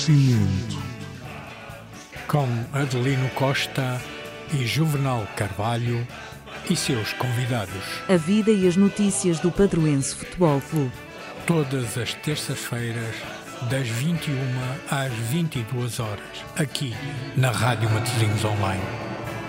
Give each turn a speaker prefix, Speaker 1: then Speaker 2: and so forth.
Speaker 1: Oferecimento.
Speaker 2: Com Adelino Costa e Juvenal Carvalho e seus convidados.
Speaker 3: A vida e as notícias do Padroense Futebol Clube.
Speaker 2: Todas as terças-feiras, das 21 às 22 horas, aqui na Rádio Matosinhos Online.